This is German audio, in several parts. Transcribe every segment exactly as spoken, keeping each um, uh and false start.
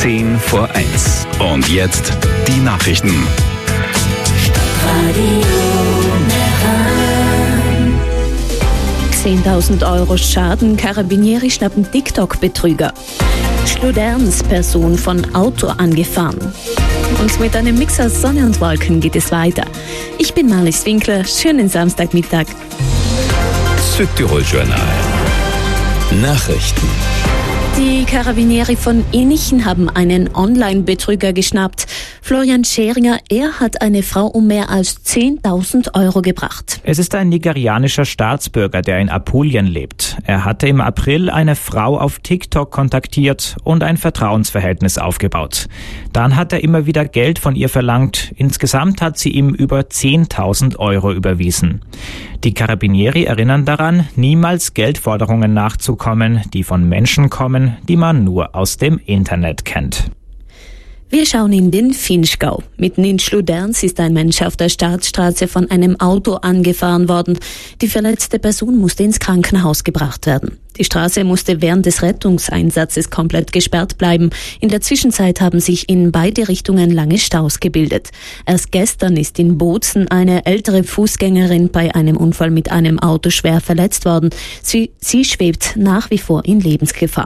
zehn vor eins. Und jetzt die Nachrichten. zehntausend Euro Schaden, Carabinieri schnappen TikTok-Betrüger. Schluderns-Person von Auto angefahren. Und mit einem Mix aus Sonne und Wolken geht es weiter. Ich bin Marlies Winkler, schönen Samstagmittag. Südtirol-Journal. Nachrichten. Die Carabinieri von Inichen haben einen Online-Betrüger geschnappt. Florian Scheringer, er hat eine Frau um mehr als zehntausend Euro gebracht. Es ist ein nigerianischer Staatsbürger, der in Apulien lebt. Er hatte im April eine Frau auf TikTok kontaktiert und ein Vertrauensverhältnis aufgebaut. Dann hat er immer wieder Geld von ihr verlangt. Insgesamt hat sie ihm über zehntausend Euro überwiesen. Die Carabinieri erinnern daran, niemals Geldforderungen nachzukommen, die von Menschen kommen, die man nur aus dem Internet kennt. Wir schauen in den Vinschgau. Mitten in Schluderns ist ein Mensch auf der Staatsstraße von einem Auto angefahren worden. Die verletzte Person musste ins Krankenhaus gebracht werden. Die Straße musste während des Rettungseinsatzes komplett gesperrt bleiben. In der Zwischenzeit haben sich in beide Richtungen lange Staus gebildet. Erst gestern ist in Bozen eine ältere Fußgängerin bei einem Unfall mit einem Auto schwer verletzt worden. Sie, sie schwebt nach wie vor in Lebensgefahr.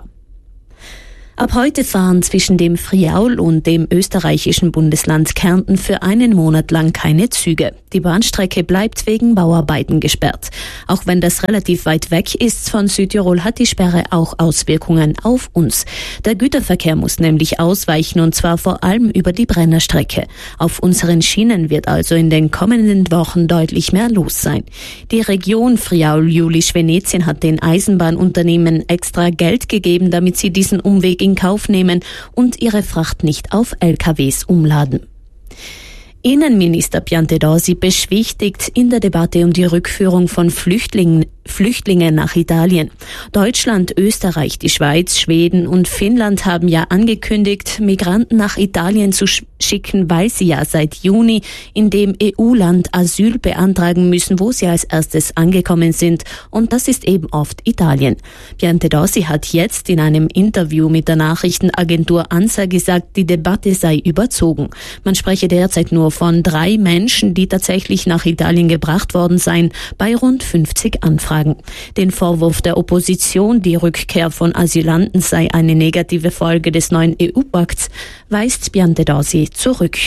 Ab heute fahren zwischen dem Friaul und dem österreichischen Bundesland Kärnten für einen Monat lang keine Züge. Die Bahnstrecke bleibt wegen Bauarbeiten gesperrt. Auch wenn das relativ weit weg ist von Südtirol, hat die Sperre auch Auswirkungen auf uns. Der Güterverkehr muss nämlich ausweichen, und zwar vor allem über die Brennerstrecke. Auf unseren Schienen wird also in den kommenden Wochen deutlich mehr los sein. Die Region Friaul-Jülich-Venetien hat den Eisenbahnunternehmen extra Geld gegeben, damit sie diesen Umweg in Kauf nehmen und ihre Fracht nicht auf L K Ws umladen. Innenminister Piantedosi beschwichtigt in der Debatte um die Rückführung von Flüchtlingen, Flüchtlingen nach Italien. Deutschland, Österreich, die Schweiz, Schweden und Finnland haben ja angekündigt, Migranten nach Italien zu schicken, weil sie ja seit Juni in dem E U-Land Asyl beantragen müssen, wo sie als erstes angekommen sind. Und das ist eben oft Italien. Piantedosi hat jetzt in einem Interview mit der Nachrichtenagentur ANSA gesagt, die Debatte sei überzogen. Man spreche derzeit nur von drei Menschen, die tatsächlich nach Italien gebracht worden seien, bei rund fünfzig Anfragen. Den Vorwurf der Opposition, die Rückkehr von Asylanten sei eine negative Folge des neuen E U-Pakts, weist Piantedosi zurück.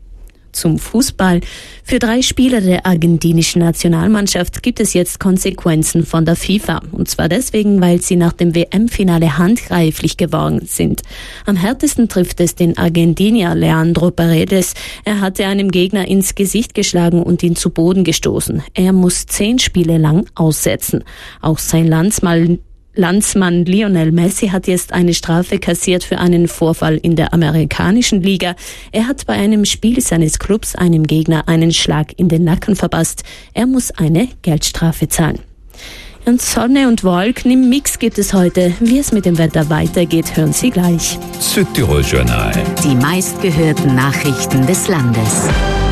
Zum Fußball. Für drei Spieler der argentinischen Nationalmannschaft gibt es jetzt Konsequenzen von der FIFA. Und zwar deswegen, weil sie nach dem W M-Finale handgreiflich geworden sind. Am härtesten trifft es den Argentinier Leandro Paredes. Er hatte einem Gegner ins Gesicht geschlagen und ihn zu Boden gestoßen. Er muss zehn Spiele lang aussetzen. Auch sein Landsmann Landsmann Lionel Messi hat jetzt eine Strafe kassiert für einen Vorfall in der amerikanischen Liga. Er hat bei einem Spiel seines Clubs einem Gegner einen Schlag in den Nacken verpasst. Er muss eine Geldstrafe zahlen. Und Sonne und Wolken im Mix gibt es heute. Wie es mit dem Wetter weitergeht, hören Sie gleich. Südtirol-Journal. Die meistgehörten Nachrichten des Landes.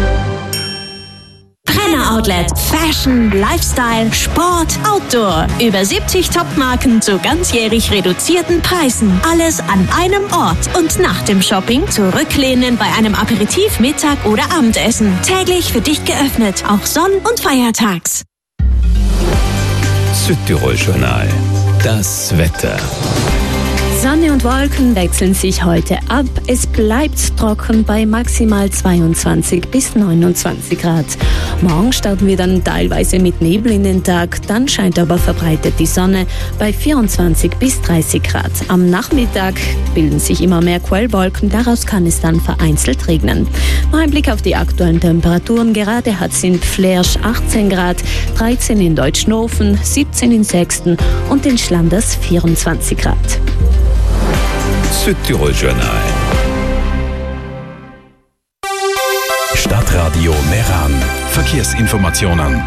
Outlet. Fashion, Lifestyle, Sport, Outdoor. Über siebzig Top-Marken zu ganzjährig reduzierten Preisen. Alles an einem Ort. Und nach dem Shopping zurücklehnen bei einem Aperitif, Mittag oder Abendessen. Täglich für dich geöffnet. Auch Sonn- und Feiertags. Südtirol-Journal. Das Wetter. Sonne und Wolken wechseln sich heute ab. Es bleibt trocken bei maximal zweiundzwanzig bis neunundzwanzig Grad. Morgen starten wir dann teilweise mit Nebel in den Tag, dann scheint aber verbreitet die Sonne bei vierundzwanzig bis dreißig Grad. Am Nachmittag bilden sich immer mehr Quellwolken, daraus kann es dann vereinzelt regnen. Noch ein Blick auf die aktuellen Temperaturen. Gerade hat es in Flersch achtzehn Grad, dreizehn in Deutschnofen, siebzehn in Sexten und in Schlanders vierundzwanzig Grad. Südtirol-Journal. Stadtradio Meran. Verkehrsinformationen.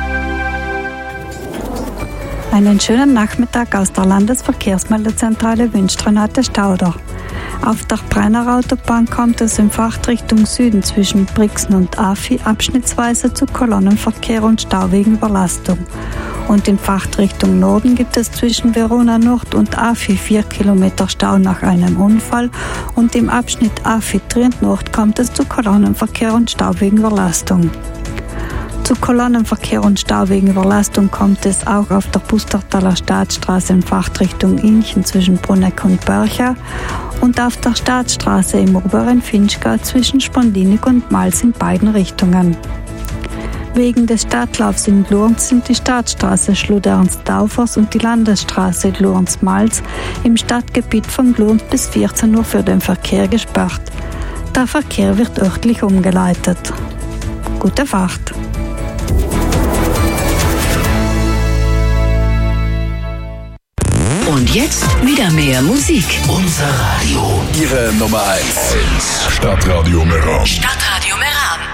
Einen schönen Nachmittag aus der Landesverkehrsmeldezentrale wünscht Renate Stauder. Auf der Brenner Autobahn kommt es in Fahrtrichtung Süden zwischen Brixen und Afi abschnittsweise zu Kolonnenverkehr und Stau wegen Überlastung. Und in Fahrtrichtung Norden gibt es zwischen Verona Nord und A vier vier Kilometer Stau nach einem Unfall und im Abschnitt A vier Trient Nord kommt es zu Kolonnenverkehr und Stau wegen Überlastung. Zu Kolonnenverkehr und Stau wegen Überlastung kommt es auch auf der Pustertaler Staatsstraße in Fahrtrichtung Inchen zwischen Bruneck und Börcha und auf der Staatsstraße im oberen Finchgau zwischen Spondinig und Mals in beiden Richtungen. Wegen des Stadtlaufs in Glurns sind die Staatsstraße Schluderns-Daufers und die Landesstraße Glurns-Mals im Stadtgebiet von Glurns bis vierzehn Uhr für den Verkehr gesperrt. Der Verkehr wird örtlich umgeleitet. Gute Fahrt! Und jetzt wieder mehr Musik. Unser Radio. Ihre Nummer eins. Stadtradio Meran. Stadtradio Meran.